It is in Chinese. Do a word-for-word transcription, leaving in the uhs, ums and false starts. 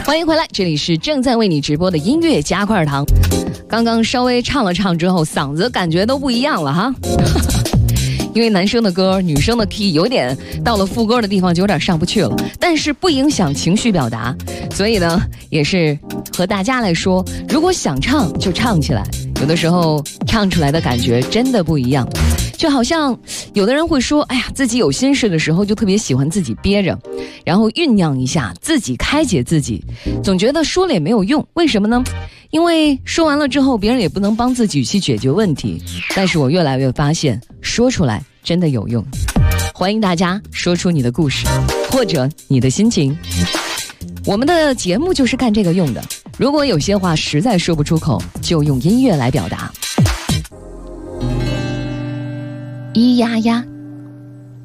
欢迎回来，这里是正在为你直播的音乐加块糖。刚刚稍微唱了唱之后，嗓子感觉都不一样了哈。因为男生的歌，女生的 key 有点到了副歌的地方就有点上不去了，但是不影响情绪表达，所以呢，也是和大家来说，如果想唱就唱起来，有的时候唱出来的感觉真的不一样。就好像有的人会说，哎呀，自己有心事的时候就特别喜欢自己憋着，然后酝酿一下，自己开解自己，总觉得说了也没有用。为什么呢？因为说完了之后，别人也不能帮自己去解决问题。但是我越来越发现，说出来真的有用。欢迎大家说出你的故事，或者你的心情。我们的节目就是干这个用的。如果有些话实在说不出口，就用音乐来表达。咿呀呀